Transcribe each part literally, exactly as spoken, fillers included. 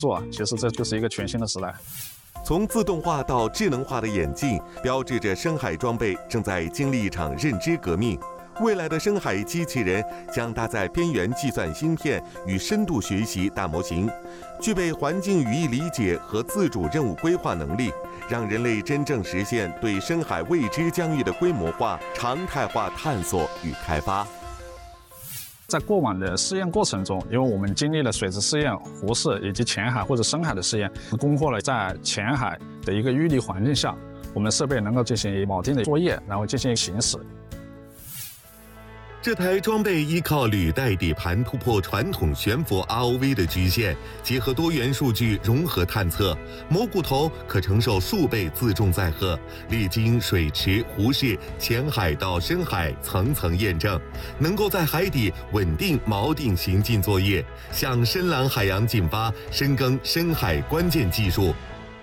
做，其实这就是一个全新的时代。 从自动化到智能化的演进，标志着深海装备正在经历一场认知革命。未来的深海机器人将搭载边缘计算芯片与深度学习大模型，具备环境语义理解和自主任务规划能力，让人类真正实现对深海未知疆域的规模化、常态化探索与开发。 在过往的试验过程中，因为我们经历了水质试验、湖试以及浅海或者深海的试验，攻获了在浅海的一个淤泥环境下，我们的设备能够进行锚定的作业，然后进行行驶。 这台装备依靠履带底盘突破传统悬浮 R O V 的局限，结合多元数据融合探测，蘑菇头可承受数倍自重载荷，历经水池、湖试、浅海到深海层层验证，能够在海底稳定锚定行进作业，向深蓝海洋进发，深耕深海关键技术。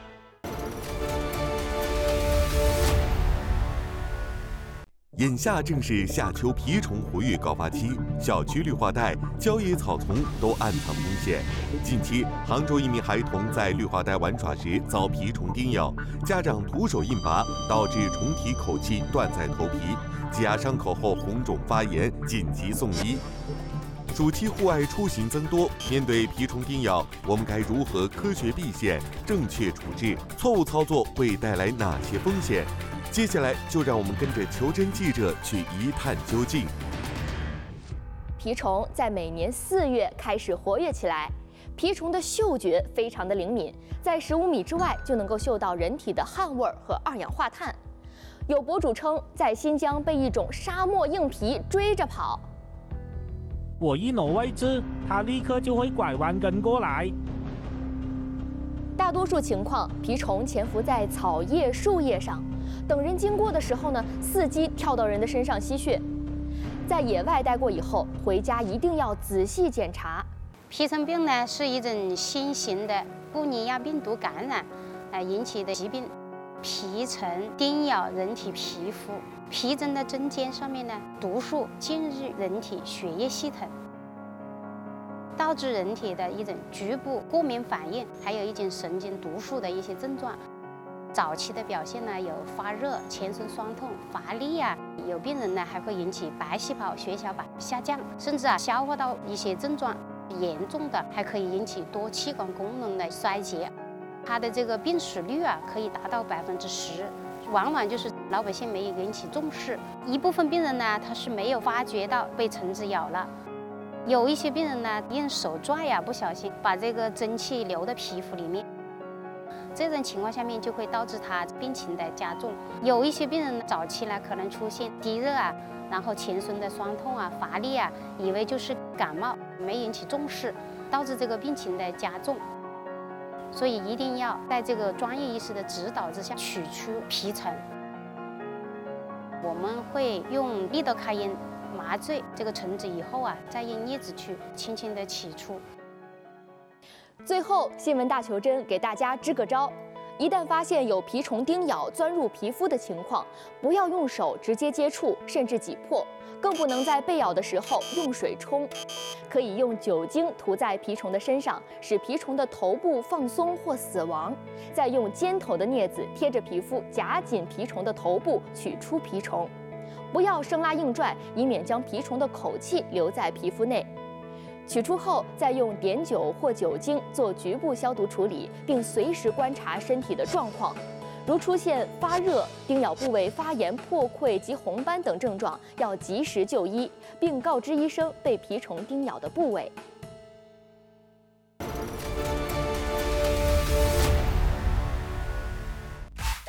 眼下正是夏秋蜱虫活跃高发期，小区绿化带、郊野草丛都暗藏风险。近期，杭州一名孩童在绿化带玩耍时遭蜱虫叮咬，家长徒手硬拔，导致虫体口气断在头皮，挤压伤口后红肿发炎，紧急送医。暑期户外出行增多，面对蜱虫叮咬，我们该如何科学避险、正确处置？错误操作会带来哪些风险？接下来就让我们跟着求真记者去一探究竟。 蜱虫在每年四月开始活跃起来，蜱虫的嗅觉非常的灵敏，在十五米之外就能够嗅到人体的汗味和二氧化碳。有博主称，在新疆被一种沙漠硬蜱追着跑， 我一挪位置，它立刻就会拐弯跟过来。 大多数情况，蜱虫潜伏在草叶、树叶上。等人经过的时候呢，伺机跳到人的身上吸血。在野外待过以后，回家一定要仔细检查。 蜱虫病呢是一种新型的布尼亚病毒感染，呃引起的疾病。蜱虫叮咬人体皮肤，蜱针的针尖上面呢，毒素进入人体血液系统，导致人体的一种局部过敏反应，还有一种神经毒素的一些症状。早期的表现呢有发热、全身酸痛、乏力啊，有病人呢还会引起白细胞、血小板下降，甚至啊消化道一些症状，严重的还可以引起多器官功能的衰竭。它的这个病死率啊可以达到百分之十，往往就是老百姓没有引起重视。一部分病人呢他是没有发觉到被虫子咬了，有一些病人呢用手拽呀、啊，不小心把这个蒸汽流到皮肤里面。这种情况下面就会导致他病情的加重。有一些病人早期呢可能出现低热啊，然后全身的酸痛啊、乏力啊，以为就是感冒，没引起重视，导致这个病情的加重。所以一定要在这个专业医师的指导之下取出蜱虫。我们会用利多卡因麻醉这个虫子以后啊，再用镊子去轻轻的取出。 最后，新闻大求真给大家支个招：一旦发现有蜱虫叮咬钻入皮肤的情况，不要用手直接接触，甚至挤破，更不能在被咬的时候用水冲。可以用酒精涂在蜱虫的身上，使蜱虫的头部放松或死亡，再用尖头的镊子贴着皮肤夹紧蜱虫的头部，取出蜱虫。不要生拉硬拽，以免将蜱虫的口气留在皮肤内。取出后，再用碘酒或酒精做局部消毒处理，并随时观察身体的状况。如出现发热、叮咬部位发炎、破溃及红斑等症状，要及时就医，并告知医生被蜱虫叮咬的部位。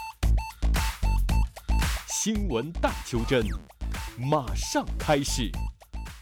新闻大求真，马上开始。